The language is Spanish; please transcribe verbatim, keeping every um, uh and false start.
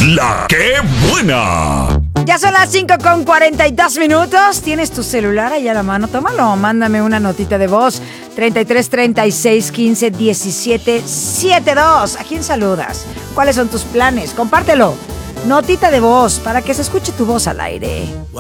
La que buena. Ya son las cinco con cuarenta y dos minutos. ¿Tienes tu celular ahí a la mano? Tómalo, mándame una notita de voz. treinta y tres, treinta y seis, quince, diecisiete, setenta y dos. ¿A quién saludas? ¿Cuáles son tus planes? Compártelo. Notita de voz para que se escuche tu voz al aire.